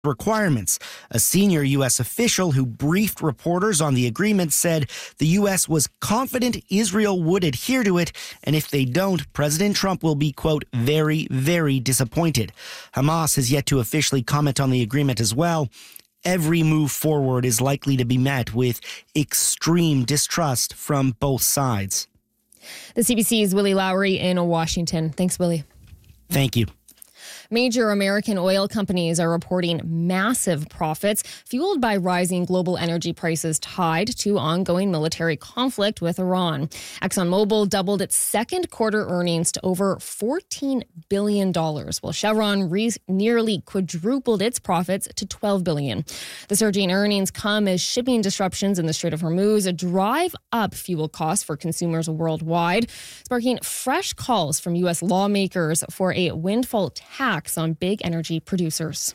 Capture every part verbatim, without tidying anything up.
requirements. A senior U S official who briefed reporters on the agreement said the U S was confident Israel would adhere to it, and if they don't, President Trump will be, quote, very, very disappointed. Hamas has yet to officially comment on the agreement as well. Every move forward is likely to be met with extreme distrust from both sides. The C B C's Willie Lowry in Washington. Thanks, Willie. Thank you. Major American oil companies are reporting massive profits, fueled by rising global energy prices tied to ongoing military conflict with Iran. ExxonMobil doubled its second quarter earnings to over fourteen billion dollars, while Chevron re- nearly quadrupled its profits to twelve billion dollars. The surging earnings come as shipping disruptions in the Strait of Hormuz drive up fuel costs for consumers worldwide, sparking fresh calls from U S lawmakers for a windfall tax on big energy producers.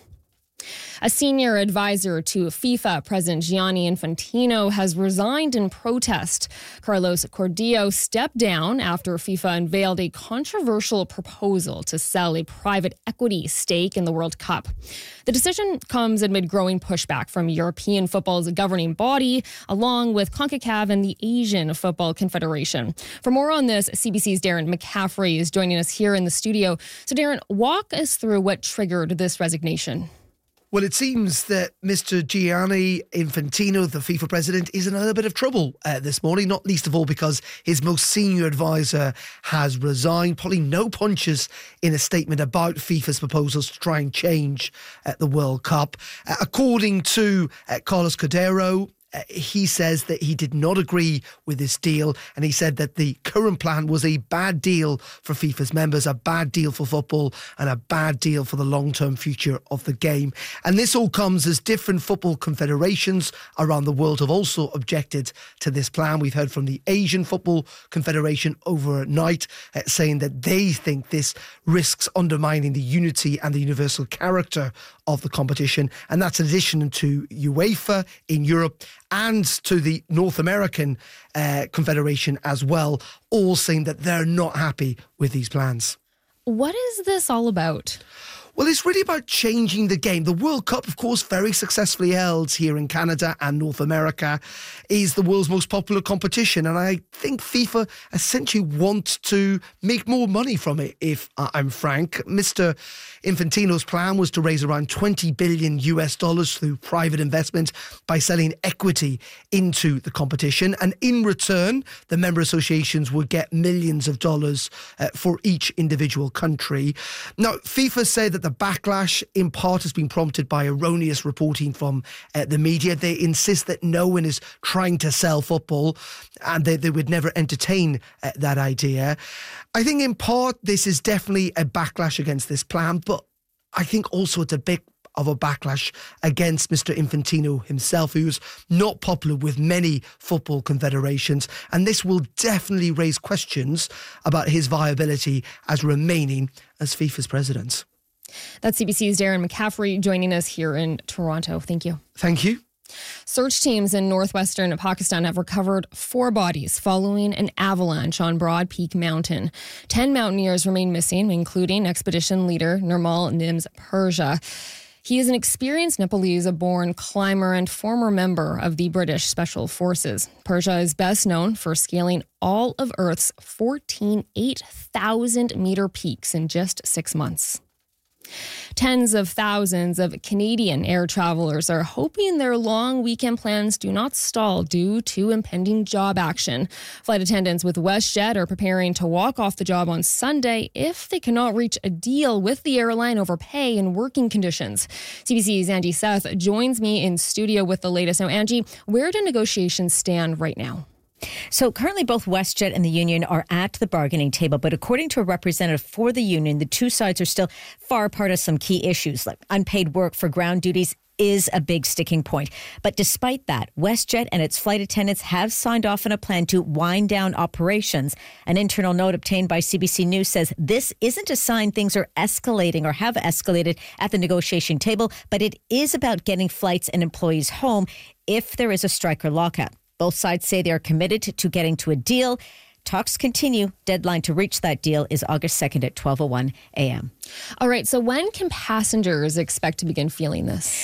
A senior advisor to FIFA President Gianni Infantino has resigned in protest. Carlos Cordio stepped down after FIFA unveiled a controversial proposal to sell a private equity stake in the World Cup. The decision comes amid growing pushback from European football's governing body, along with CONCACAF and the Asian Football Confederation. For more on this, C B C's Darren McCaffrey is joining us here in the studio. So Darren, walk us through what triggered this resignation. Well, it seems that Mister Gianni Infantino, the FIFA president, is in a little bit of trouble uh, this morning, not least of all because his most senior advisor has resigned, pulling no punches in a statement about FIFA's proposals to try and change uh, the World Cup. Uh, according to uh, Carlos Cordeiro, Uh, he says that he did not agree with this deal, and he said that the current plan was a bad deal for FIFA's members, a bad deal for football, and a bad deal for the long-term future of the game. And this all comes as different football confederations around the world have also objected to this plan. We've heard from the Asian Football Confederation overnight uh, saying that they think this risks undermining the unity and the universal character of the competition, and that's in addition to UEFA in Europe and to the North American uh, Confederation as well, all saying that they're not happy with these plans. What is this all about? Well, it's really about changing the game. The World Cup, of course, very successfully held here in Canada and North America, is the world's most popular competition. And I think FIFA essentially want to make more money from it, if I'm frank. Mister Infantino's plan was to raise around twenty billion U S dollars through private investment by selling equity into the competition. And in return, the member associations would get millions of dollars uh, for each individual country. Now, FIFA said that the backlash in part has been prompted by erroneous reporting from uh, the media. They insist that no one is trying to sell football, and they, they would never entertain uh, that idea. I think in part this is definitely a backlash against this plan, but I think also it's a bit of a backlash against Mister Infantino himself, who's not popular with many football confederations. And this will definitely raise questions about his viability as remaining as FIFA's president. That's C B C's Darren McCaffrey joining us here in Toronto. Thank you. Thank you. Search teams in northwestern Pakistan have recovered four bodies following an avalanche on Broad Peak Mountain. Ten mountaineers remain missing, including expedition leader Nirmal Nims Persia. He is an experienced Nepalese-born climber and former member of the British Special Forces. Persia is best known for scaling all of Earth's fourteen eight thousand meter peaks in just six months. Tens of thousands of Canadian air travelers are hoping their long weekend plans do not stall due to impending job action. Flight attendants with WestJet are preparing to walk off the job on Sunday if they cannot reach a deal with the airline over pay and working conditions. C B C's Angie Seth joins me in studio with the latest. Now, Angie, where do negotiations stand right now? So currently both WestJet and the union are at the bargaining table, but according to a representative for the union, the two sides are still far apart on some key issues, like unpaid work for ground duties is a big sticking point. But despite that, WestJet and its flight attendants have signed off on a plan to wind down operations. An internal note obtained by C B C News says this isn't a sign things are escalating or have escalated at the negotiation table, but it is about getting flights and employees home if there is a strike or lockout. Both sides say they are committed to getting to a deal. Talks continue. Deadline to reach that deal is August second at twelve oh one a.m. All right, so when can passengers expect to begin feeling this?